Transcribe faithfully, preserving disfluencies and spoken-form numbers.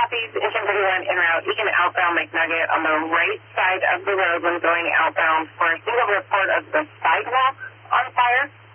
Copies, engine thirty-one en route, Eagan outbound McNugget on the right side of the road when going outbound for a single report of the sidewalk on fire.